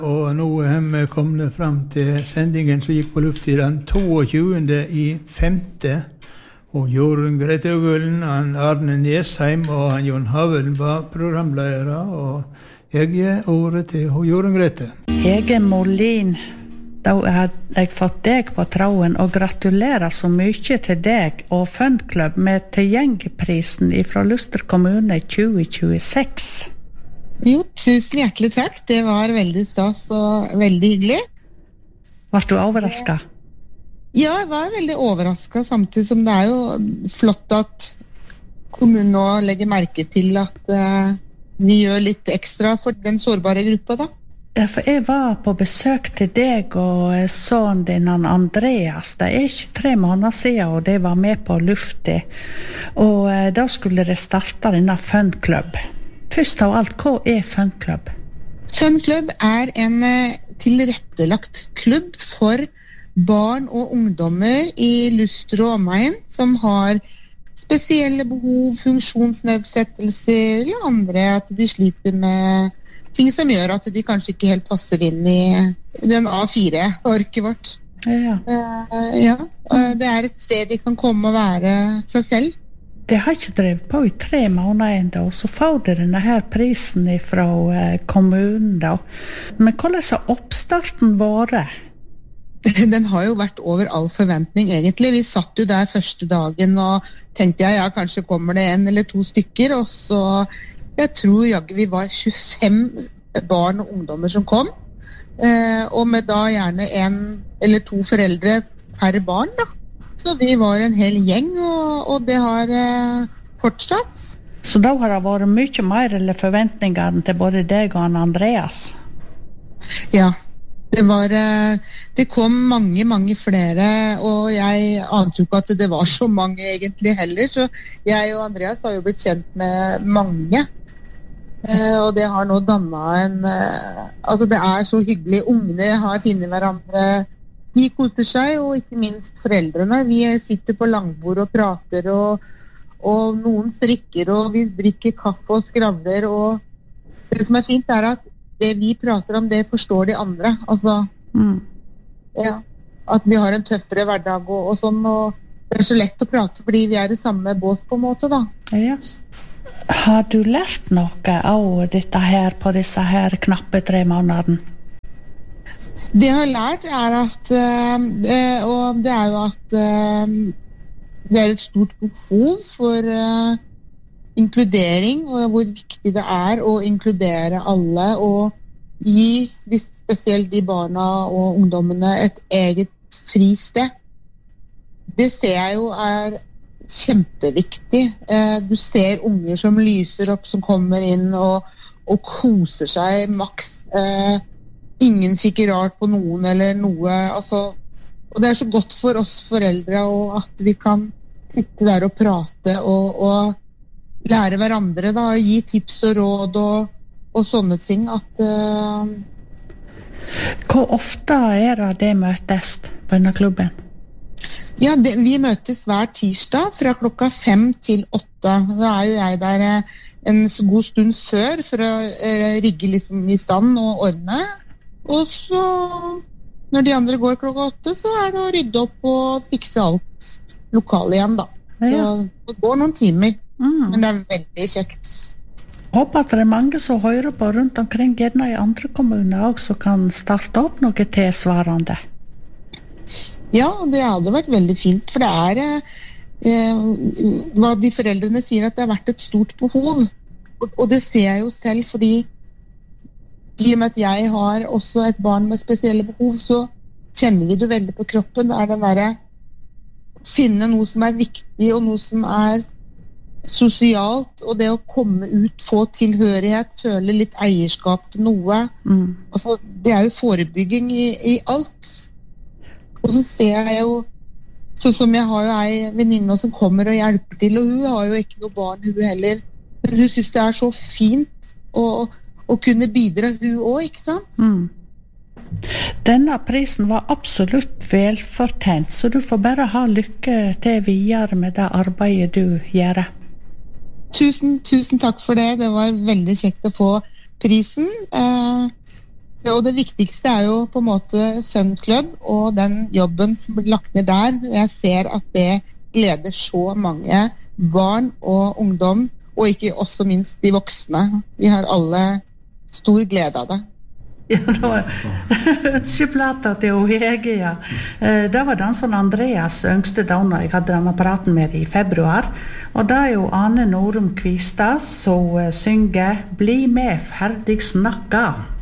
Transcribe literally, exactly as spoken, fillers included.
Og nå har vi kommet frem til sendingen som gikk på luft i den toogtjugende i femte. Og Jorunn Grete Øgullen, han Arne Nesheim og han Jon Havelen var programledere. Og jeg gir ordet til Jorunn Grete. Hege Molin, da har jeg fått deg på tråden, og gratulerer så mye til deg og Funklubb med tilgjengeprisen fra Luster kommune tjue tjueseks. Jo, tusen hjertelig takk. Det var veldig stas og veldig hyggelig. Var du overrasket? Ja, jeg var veldig overrasket, samtidig som det er jo flott at kommunen nå legger merke til at uh, vi gjør litt ekstra for den sårbare gruppa da. Ja, for jeg var på besøk til deg og sønnen din, Andreas. Det er ikke tre måneder siden, og de var med på lufta. Og uh, da skulle det starte denne Funklubb. Først av alt, hva er Funklubb? Funklubb er en uh, tilrettelagt klubb for barn og ungdommer i Luster og omegn som har spesielle behov, funksjonsnedsettelser eller andre, at de sliter med ting som gjør at de kanskje ikke helt passer inn i den A fire-orket vårt. Ja. Uh, ja, uh, det er et sted de kan komme og være seg selv. Det har ikke drevet på i tre måneder enda, og så får de denne her prisen fra uh, kommunen da. Men hvordan har oppstarten vært? Den har jo vært over all forventning egentlig. Vi satt jo der første dagen og tenkte jeg, ja, kanskje kommer det en eller to stykker, og så, jeg tror jaggu vi var tjuefem barn og ungdommer som kom, eh, og med da gjerne en eller to foreldre per barn da. Så vi var en hel gjeng, og, og det har eh, fortsatt. Så da har det vært mye mer eller forventninger til både deg og Andreas? Ja. Det var, det kom mange, mange flere, og jeg ante jo ikke at det var så mange egentlig heller, så jeg og Andreas har jo blitt kjent med mange, og det har nå dannet en, altså det er så hyggelig, ungene har finnet hverandre, de koser seg, og ikke minst foreldrene, vi sitter på langbord og prater, og, og noen strikker, og vi drikker kaffe og skravler, og det som er fint er at det vi prater om, det forstår de andre. Altså, mm. ja, at vi har en tøffere hverdag og, og sånn, og det er så lett å prate fordi vi er i samme bås på en måte da. Ja. Har du lært noe av dette her på disse her knappe tre månedene? Det jeg har lært er at, uh, og det er jo at uh, det er et stort behov for uh, inkludering, og hvor viktig det er å inkludere alle og gi spesielt de barna og ungdommene et eget fristed. Det ser jeg jo er kjempeviktig. Du ser unger som lyser opp, som kommer inn og, og koser seg maks. Ingen kikker rart på noen eller noe. Altså, og det er så godt for oss foreldre og at vi kan sitte der og prate og, og lære hverandre da, gi tips og råd og, og sånne ting at uh... Hvor ofte er det det møtes på denne klubben? Ja, det, vi møtes hver tirsdag fra klokka fem til åtte. Da er jo jeg der en god stund før for å uh, rigge liksom i stand og ordne, og så når de andre går klokka åtte så er det å rydde opp og fikse alt lokale igjen da. Så det går noen timer. Mm. Men det er veldig kjekt. Håper at det er mange som hører på rundt omkring gjerne i andre kommuner også kan starte opp noe tilsvarende. Ja, det hadde vært veldig fint, for det er eh, hva de foreldrene sier at det har vært et stort behov. Og, og det ser jeg jo selv, fordi i og med at jeg har også et barn med spesielle behov, så kjenner vi det veldig på kroppen. Det er den der finne noe som er viktig og noe som er sosialt, og det å komme ut, få tilhørighet, føle litt eierskap til noe. Mm. Altså, det er jo forebygging i, i alt. Og så ser jeg jo, sånn som jeg har jo ei venninne som kommer og hjelper til, og hun har jo ikke noe barn, hun heller. Men hun synes det er så fint å, å kunne bidra, hun også, ikke sant? Mm. Denne prisen var absolutt velfortjent, så du får bare ha lykke til videre med det arbeidet du gjør. Tusen, tusen takk for det. Det var veldig kjekt å få prisen. Eh, Og det viktigste er jo på en måte Fun Club og den jobben som blir lagt ned der. Jeg ser at det gleder så mange barn og ungdom, og ikke også minst de voksne. Vi har alle stor glede av det. Ja, det var ønskeplata til O Hege, ja. Det var den som Andreas yngste donna jeg hadde denne praten med i februar. Og det er jo Ane Norum Kvistad som synger «Bli med, ferdig snakka».